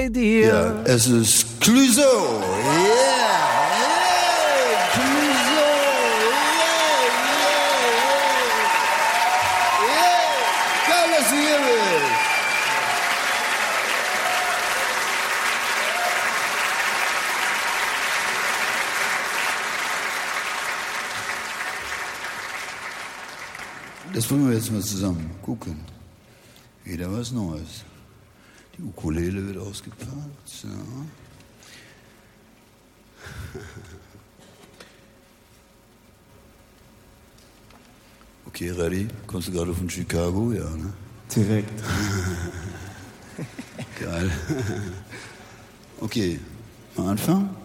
dir. Ja, es ist Clouseau. Yeah. Clouseau. Yeah. Geil, dass du hier bist. Das wollen wir jetzt mal zusammen gucken. Wieder was Neues. Die Ukulele wird ausgepackt. So. Okay, ready? Kommst du gerade von Chicago? Ja, ne? Direkt. Geil. Okay, mal anfangen?